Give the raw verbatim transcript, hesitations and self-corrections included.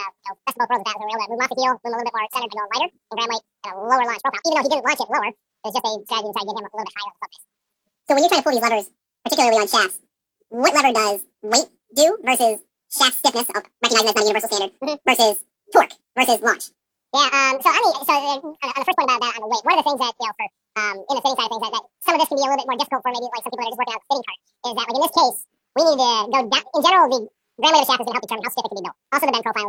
you know, best of both worlds with that. So we were able to move him off the heel, move him a little bit more centered, and go lighter, and Graham White at a lower launch profile. Even though he didn't launch it lower, it was just a strategy to try to get him a little bit higher on the club base. So when you're trying to pull these levers, particularly on shafts, what lever does weight do versus shaft stiffness, oh, recognizing that's not a universal standard, mm-hmm. versus torque versus launch? Yeah, um, so I mean, so uh, on the first point about that on the weight, one of the things that, you know, for um, in the fitting side of things, that, that some of this can be a little bit more difficult for maybe like some people that are just working out the fitting part, is that like in this case, we need to go down. In general, the Graham White of the shaft is going to help determine how stiff it can be built. Also, the bend profile